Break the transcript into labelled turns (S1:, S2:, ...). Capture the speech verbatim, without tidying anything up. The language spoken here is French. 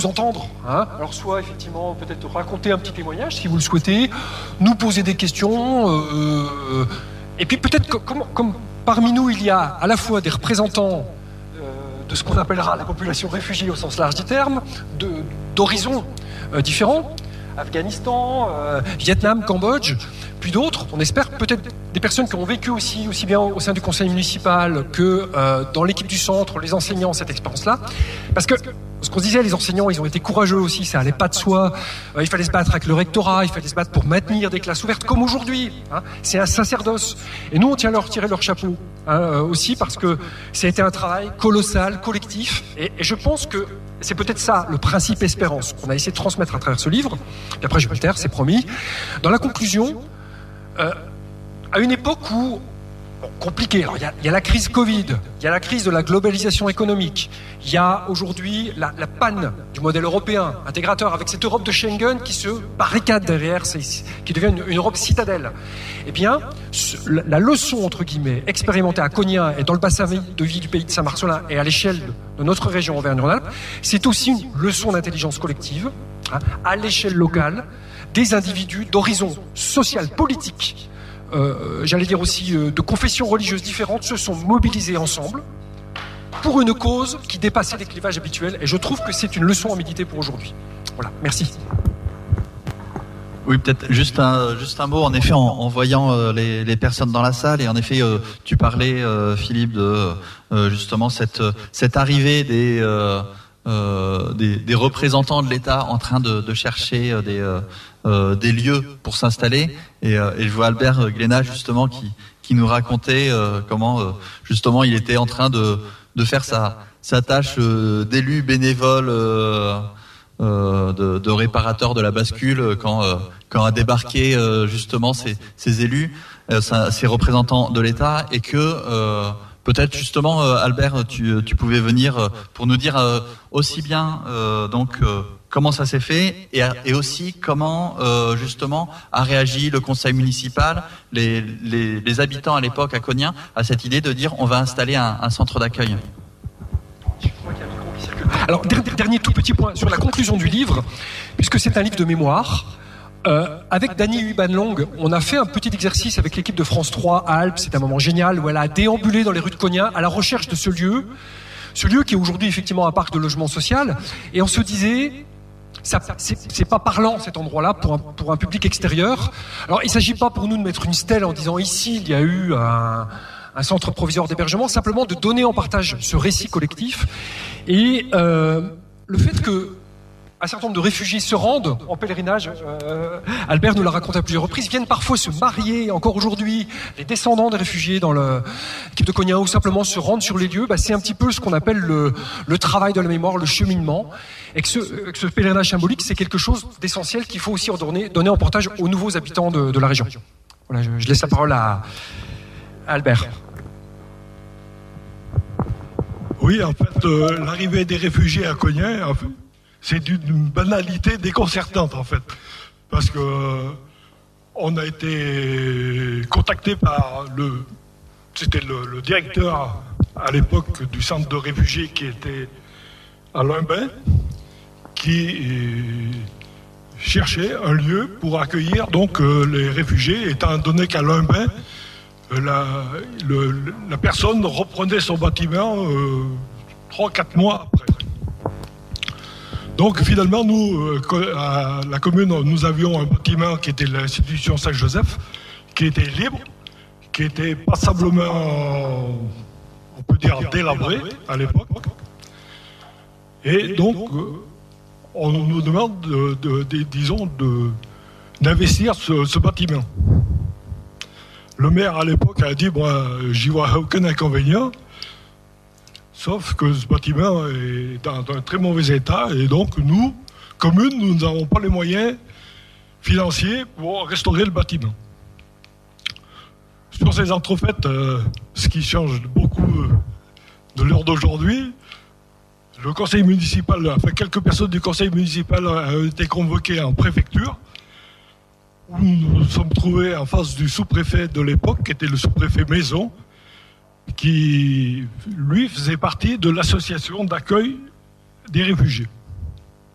S1: vous entendre. Hein. Alors soit effectivement peut-être raconter un petit témoignage si vous le souhaitez, nous poser des questions, euh, et puis peut-être que, comme, comme parmi nous il y a à la fois des représentants euh, de ce qu'on appellera la population réfugiée au sens large du terme, de, d'horizons euh, différents, Afghanistan, euh, Vietnam, Cambodge, puis d'autres, on espère peut-être des personnes qui ont vécu aussi, aussi bien au sein du conseil municipal que euh, dans l'équipe du centre, les enseignants, cette expérience-là. Parce que, ce qu'on se disait, les enseignants, ils ont été courageux aussi, ça allait pas de soi. Euh, il fallait se battre avec le rectorat, il fallait se battre pour maintenir des classes ouvertes, comme aujourd'hui. Hein. C'est un sacerdoce. Et nous, on tient à leur tirer leur chapeau hein, euh, aussi, parce que ça a été un travail colossal, collectif. Et, et je pense que c'est peut-être ça, le principe espérance, qu'on a essayé de transmettre à travers ce livre. Et après, je vais le taire, c'est promis. Dans la conclusion, euh, à une époque où, bon, compliqué, alors il y, y a la crise Covid, il y a la crise de la globalisation économique, il y a aujourd'hui la, la panne du modèle européen, intégrateur, avec cette Europe de Schengen qui se barricade derrière, c'est, qui devient une, une Europe citadelle. Eh bien, ce, la, la leçon, entre guillemets, expérimentée à Cognin et dans le bassin de vie du pays de Saint-Marcelin et à l'échelle de, de notre région Auvergne-Rhône-Alpes, c'est aussi une leçon d'intelligence collective, hein, à l'échelle locale, des individus d'horizons social, politique, euh, j'allais dire aussi euh, de confessions religieuses différentes, se sont mobilisés ensemble pour une cause qui dépassait les clivages habituels. Et je trouve que c'est une leçon à méditer pour aujourd'hui. Voilà, merci.
S2: Oui, peut-être juste un, juste un mot, en effet, en, en voyant euh, les, les personnes dans la salle, et en effet, euh, tu parlais, euh, Philippe, de euh, justement cette, cette arrivée des... Euh, Euh, des, des représentants de l'État en train de, de chercher euh, des, euh, euh, des lieux pour s'installer et, euh, et je vois Albert Glénat justement qui, qui nous racontait euh, comment euh, justement il était en train de, de faire sa, sa tâche euh, d'élu bénévole euh, euh, de, de réparateur de la bascule quand, euh, quand a débarqué euh, justement ces, ces élus, euh, ces représentants de l'État et que euh, peut-être justement, euh, Albert, tu, tu pouvais venir euh, pour nous dire euh, aussi bien euh, donc euh, comment ça s'est fait et, et aussi comment euh, justement a réagi le conseil municipal, les, les, les habitants à l'époque à Cognin, à cette idée de dire on va installer un, un centre d'accueil.
S1: Alors dernier tout petit point sur la conclusion du livre, puisque c'est un livre de mémoire. Euh, avec Dany Hubanlong, on a fait un petit exercice avec l'équipe de France trois à Alpes. C'est un moment génial où elle a déambulé dans les rues de Cognin à la recherche de ce lieu, ce lieu qui est aujourd'hui effectivement un parc de logement social. Et on se disait, ça, c'est, c'est pas parlant cet endroit-là pour un, pour un public extérieur. Alors il s'agit pas pour nous de mettre une stèle en disant ici il y a eu un, un centre provisoire d'hébergement, simplement de donner en partage ce récit collectif et euh, le fait que un certain nombre de réfugiés se rendent en pèlerinage, euh, Albert nous l'a raconté à plusieurs reprises, viennent parfois se marier, encore aujourd'hui, les descendants des réfugiés dans l'équipe de Cognin ou simplement se rendent sur les lieux, bah, c'est un petit peu ce qu'on appelle le, le travail de la mémoire, le cheminement, et que ce, que ce pèlerinage symbolique, c'est quelque chose d'essentiel qu'il faut aussi donner, donner en partage aux nouveaux habitants de, de la région. Voilà, je, je laisse la parole à, à Albert.
S3: Oui, en fait, euh, l'arrivée des réfugiés à Cognin, en fait, c'est d'une banalité déconcertante en fait, parce que euh, on a été contacté par le, c'était le, le directeur à l'époque du centre de réfugiés qui était à Lumbin, qui euh, cherchait un lieu pour accueillir donc euh, les réfugiés, étant donné qu'à Lumbin, euh, la, le, la personne reprenait son bâtiment euh, trois quatre mois après. Donc finalement, nous, à la commune, nous avions un bâtiment qui était l'institution Saint-Joseph, qui était libre, qui était passablement, on peut dire, délabré à l'époque. Et donc, on nous demande, de, de, de, disons, de, d'investir ce, ce bâtiment. Le maire, à l'époque, a dit, moi, j'y vois aucun inconvénient. Sauf que ce bâtiment est dans un très mauvais état et donc nous, commune, nous n'avons pas les moyens financiers pour restaurer le bâtiment. Sur ces entrefaites, euh, ce qui change beaucoup euh, de l'heure d'aujourd'hui, le conseil municipal, enfin quelques personnes du conseil municipal ont été convoquées en préfecture, où nous nous sommes trouvés en face du sous-préfet de l'époque, qui était le sous-préfet Maison, qui, lui, faisait partie de l'association d'accueil des réfugiés.